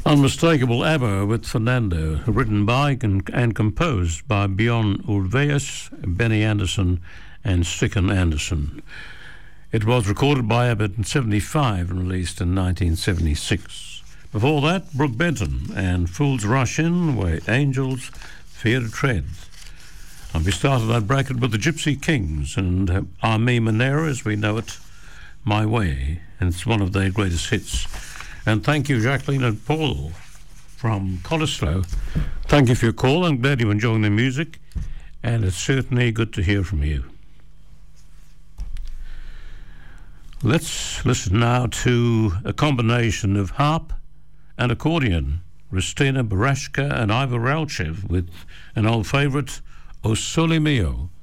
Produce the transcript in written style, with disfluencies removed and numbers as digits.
Unmistakable ABBA with Fernando, written by and composed by Bjorn Ulvaeus, Benny Andersson and Sticken Andersson. It was recorded by ABBA in 1975 and released in 1976. Before that, Brooke Benton and Fools Rush In, Where Angels Fear to Tread. And we started that bracket with the Gypsy Kings and Armie Manera, as we know it, My Way, and it's one of their greatest hits. And thank you, Jacqueline and Paul from Cottesloe. Thank you for your call. I'm glad you're enjoying the music, and it's certainly good to hear from you. Let's listen now to a combination of harp and accordion. Ristina Barashka and Ivor Ralchev with an old favourite, O Sole Mio.